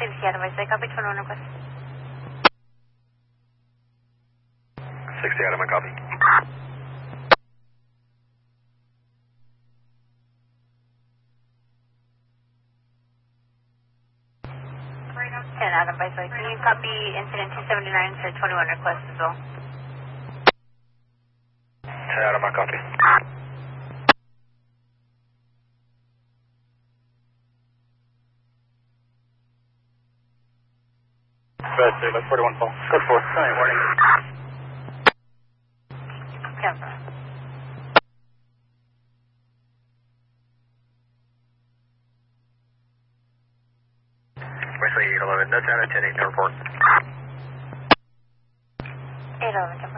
Adam by Site, copy 21 request. 60 Adam, I copy. Adam by Site, can you copy incident 279 to 21 request as well? 10 Adam, I copy. Red, 41 call. Code 4, warning. Camera. Wesley 811, no 10 10 8, no report. 811,